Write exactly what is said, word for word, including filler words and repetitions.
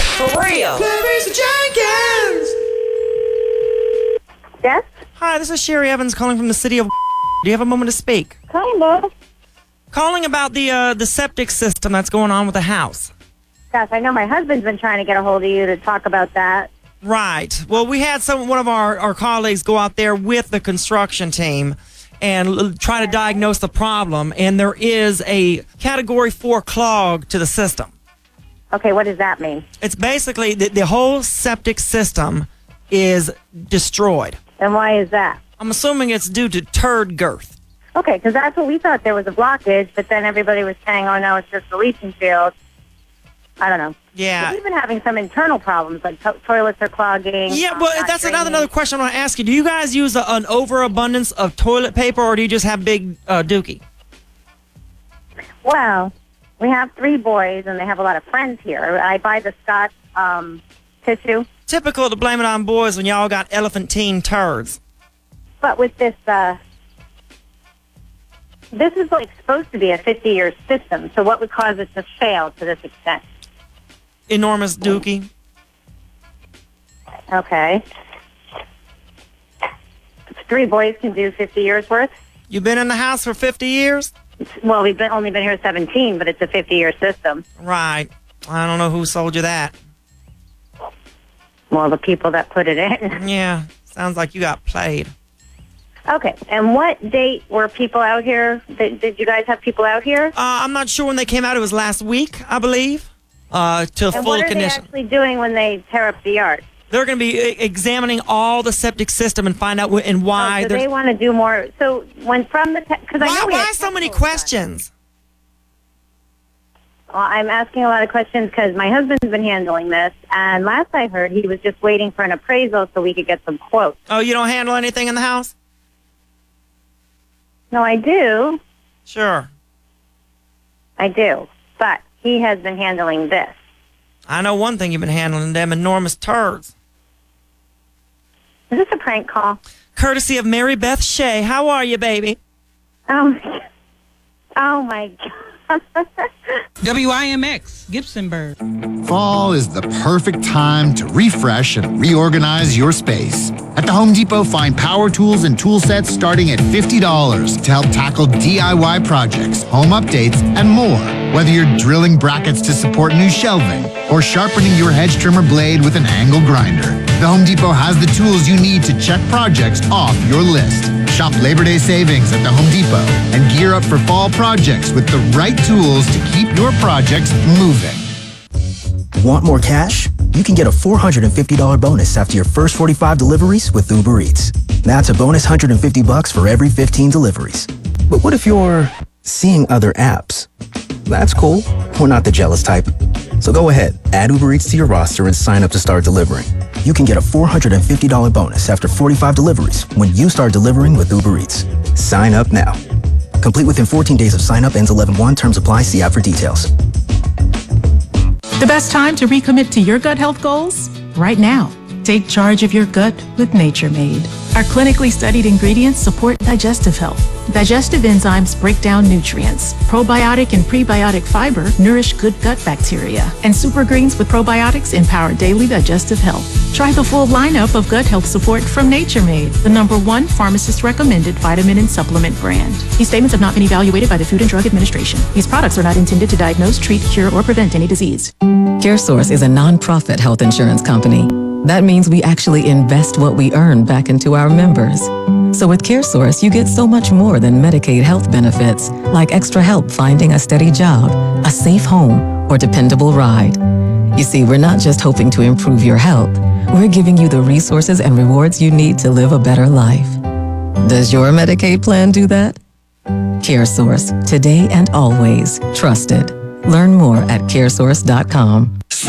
For real. Clarissa Jenkins! Yes? Hi, this is Sherry Evans calling from the city of... Do you have a moment to speak? Kind of. Calling about the uh, the septic system that's going on with the house. Gosh, I know my husband's been trying to get a hold of you to talk about that. Right. Well, we had some one of our, our colleagues go out there with the construction team and l- try to diagnose the problem, and there is a Category four clog to the system. Okay, what does that mean? It's basically the, the whole septic system is destroyed. And why is that? I'm assuming it's due to turd girth. Okay, because that's what we thought there was a blockage, but then everybody was saying, oh, no, it's just the leaching field. I don't know. Yeah. We've been having some internal problems, like to- toilets are clogging. Yeah, um, well, not that's another, draining. another question I want to ask you. Do you guys use a, an overabundance of toilet paper, or do you just have big uh, dookie? Well, we have three boys, and they have a lot of friends here. I buy the Scotch um, tissue. Typical to blame it on boys when y'all got elephantine turds. But with this, uh, this is like supposed to be a fifty-year system, so what would cause it to fail to this extent? Enormous dookie. Okay. Three boys can do fifty years worth? You been in the house for fifty years? Well, we've been, only been here seventeen, but it's a fifty-year system. Right. I don't know who sold you that. Well, the people that put it in. Yeah, sounds like you got played. Okay, and what date were people out here? Did, did you guys have people out here? Uh, I'm not sure when they came out. It was last week, I believe, uh, to And full what are condition. they actually doing when they tear up the yard? They're going to be uh, examining all the septic system and find out wh- and why. Oh, so there's- they want to do more. So when from the because I why know we why had so many technical stuff. questions? Well, I'm asking a lot of questions because my husband's been handling this, and last I heard, he was just waiting for an appraisal so we could get some quotes. Oh, you don't handle anything in the house? No, I do. Sure. I do. But he has been handling this. I know one thing you've been handling, them enormous turds. Is this a prank call? Courtesy of Mary Beth Shea. How are you, baby? Oh, my God. Oh, my God. W I M X, Gibsonburg. Fall is the perfect time to refresh and reorganize your space. At the Home Depot, find power tools and tool sets starting at fifty dollars to help tackle D I Y projects, home updates, and more. Whether you're drilling brackets to support new shelving or sharpening your hedge trimmer blade with an angle grinder, the Home Depot has the tools you need to check projects off your list. Shop Labor Day savings at the Home Depot and gear up for fall projects with the right tools to keep your projects moving. Want more cash? You can get a four hundred fifty dollars bonus after your first forty-five deliveries with Uber Eats. That's a bonus one hundred fifty bucks for every fifteen deliveries. But what if you're seeing other apps? That's cool. We're not the jealous type. So go ahead, add Uber Eats to your roster and sign up to start delivering. You can get a four hundred fifty dollars bonus after forty-five deliveries when you start delivering with Uber Eats. Sign up now. Complete within fourteen days of sign up, ends eleven one. Terms apply. See app for details. The best time to recommit to your gut health goals? Right now. Take charge of your gut with Nature Made. Our clinically studied ingredients support digestive health. Digestive enzymes break down nutrients. Probiotic and prebiotic fiber nourish good gut bacteria. And super greens with probiotics empower daily digestive health. Try the full lineup of gut health support from Nature Made, the number one pharmacist-recommended vitamin and supplement brand. These statements have not been evaluated by the Food and Drug Administration. These products are not intended to diagnose, treat, cure, or prevent any disease. CareSource is a nonprofit health insurance company. That means we actually invest what we earn back into our members. So with CareSource, you get so much more than Medicaid health benefits, like extra help finding a steady job, a safe home, or dependable ride. You see, we're not just hoping to improve your health. We're giving you the resources and rewards you need to live a better life. Does your Medicaid plan do that? CareSource, today and always trusted. Learn more at caresource dot com.